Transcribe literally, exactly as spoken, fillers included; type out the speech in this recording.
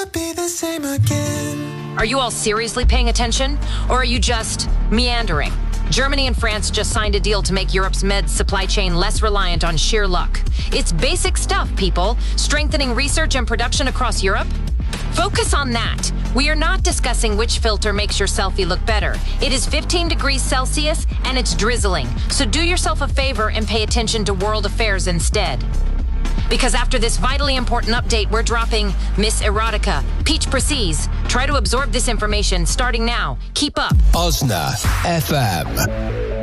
be the same again. Are you all seriously paying attention? Or are you just meandering? Germany and France just signed a deal to make Europe's meds supply chain less reliant on sheer luck. It's basic stuff, people. Strengthening research and production across Europe. Focus on that. We are not discussing which filter makes your selfie look better. It is fifteen degrees Celsius and it's drizzling. So do yourself a favor and pay attention to world affairs instead. Because after this vitally important update, we're dropping Miss Erotica, Peach Precis. Try to absorb this information starting now. Keep up. Osna F M.